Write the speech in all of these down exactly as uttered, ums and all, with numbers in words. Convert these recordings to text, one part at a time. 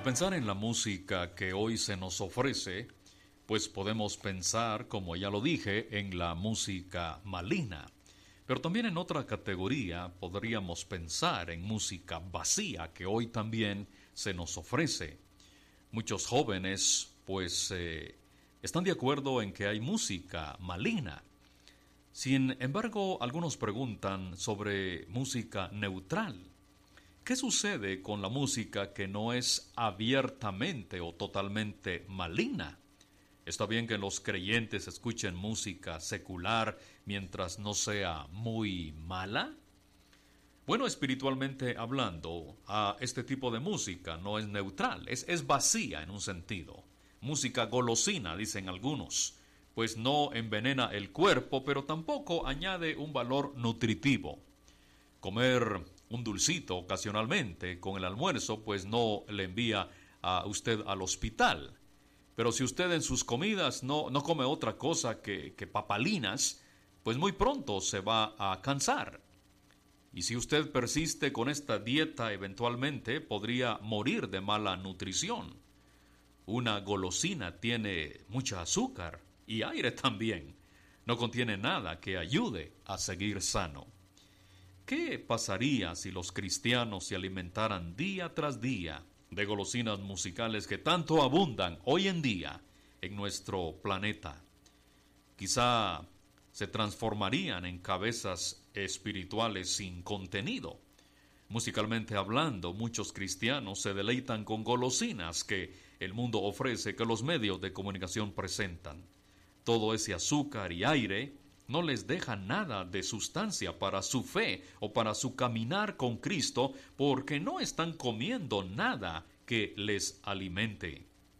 pensar en la música que hoy se nos ofrece, pues podemos pensar, como ya lo dije, en la música maligna. Pero también en otra categoría podríamos pensar en música vacía que hoy también se nos ofrece. Muchos jóvenes, pues, eh, están de acuerdo en que hay música maligna. Sin embargo, algunos preguntan sobre música neutral. ¿Qué sucede con la música que no es abiertamente o totalmente maligna? ¿Está bien que los creyentes escuchen música secular mientras no sea muy mala? Bueno, espiritualmente hablando, a este tipo de música no es neutral, es, es vacía en un sentido. Música golosina, dicen algunos, pues no envenena el cuerpo, pero tampoco añade un valor nutritivo. Comer un dulcito ocasionalmente con el almuerzo, pues no le envía a usted al hospital. Pero si usted en sus comidas no, no come otra cosa que, que papalinas, pues muy pronto se va a cansar. Y si usted persiste con esta dieta, eventualmente podría morir de mala nutrición. Una golosina tiene mucha azúcar y aire también. No contiene nada que ayude a seguir sano. ¿Qué pasaría si los cristianos se alimentaran día tras día de golosinas musicales que tanto abundan hoy en día en nuestro planeta? Quizá se transformarían en cabezas espirituales sin contenido. Musicalmente hablando, muchos cristianos se deleitan con golosinas que el mundo ofrece, que los medios de comunicación presentan. Todo ese azúcar y aire no les deja nada de sustancia para su fe o para su caminar con Cristo, porque no están comiendo nada que les alimente.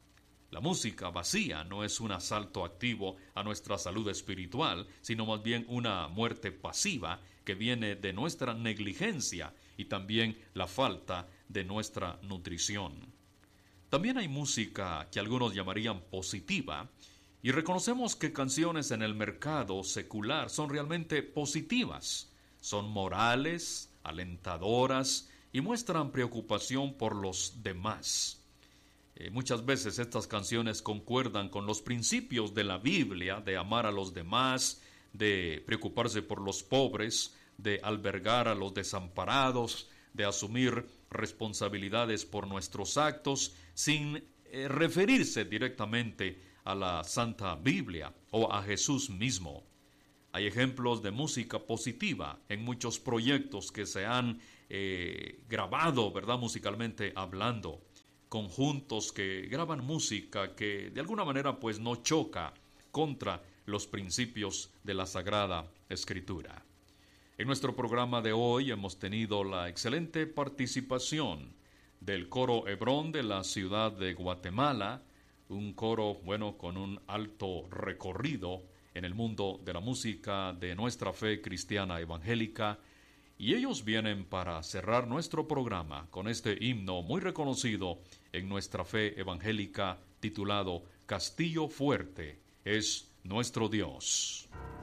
La música vacía no es un asalto activo a nuestra salud espiritual, sino más bien una muerte pasiva que viene de nuestra negligencia y también la falta de nuestra nutrición. También hay música que algunos llamarían positiva, y reconocemos que canciones en el mercado secular son realmente positivas, son morales, alentadoras y muestran preocupación por los demás. Eh, muchas veces estas canciones concuerdan con los principios de la Biblia, de amar a los demás, de preocuparse por los pobres, de albergar a los desamparados, de asumir responsabilidades por nuestros actos, sin eh, referirse directamente a la Santa Biblia o a Jesús mismo. Hay ejemplos de música positiva en muchos proyectos que se han eh, grabado, ¿verdad?, musicalmente hablando. Conjuntos que graban música que de alguna manera pues no choca contra los principios de la Sagrada Escritura. En nuestro programa de hoy hemos tenido la excelente participación del coro Hebrón de la ciudad de Guatemala, un coro, bueno, con un alto recorrido en el mundo de la música de nuestra fe cristiana evangélica, y ellos vienen para cerrar nuestro programa con este himno muy reconocido en nuestra fe evangélica titulado Castillo Fuerte es nuestro Dios.